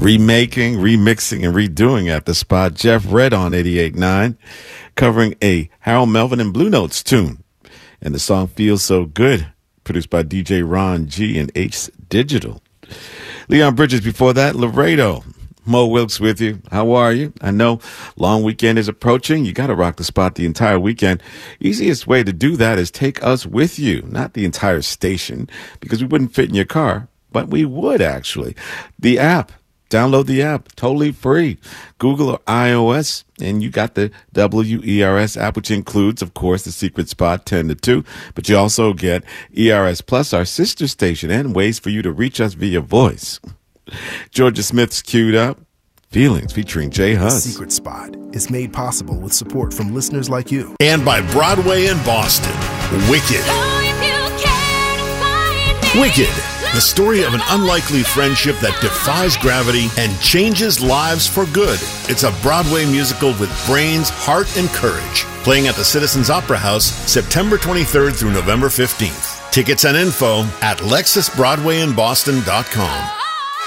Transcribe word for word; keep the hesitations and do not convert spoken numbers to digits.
remaking, remixing, and redoing at the spot. Jeff Redd on eighty-eight point nine, covering a Harold Melvin and Blue Notes tune. And the song Feels So Good, produced by D J Ron G and Ace Digital. Leon Bridges before that, Laredo. Mo Wilkes with you. How are you? I know long weekend is approaching. You got to rock the spot the entire weekend. Easiest way to do that is take us with you, not the entire station, because we wouldn't fit in your car, but we would actually. The app. Download the app, totally free. Google or iOS, and you got the W E R S app, which includes, of course, the secret spot ten to two. But you also get E R S Plus, our sister station, and ways for you to reach us via voice. Georgia Smith's queued up. Feelings featuring Jay Huss. Secret Spot is made possible with support from listeners like you. And by Broadway in Boston, Wicked. Wicked. The story of an unlikely friendship that defies gravity and changes lives for good. It's a Broadway musical with brains, heart, and courage. Playing at the Citizens Opera House September twenty-third through November fifteenth. Tickets and info at lexus broadway in boston dot com.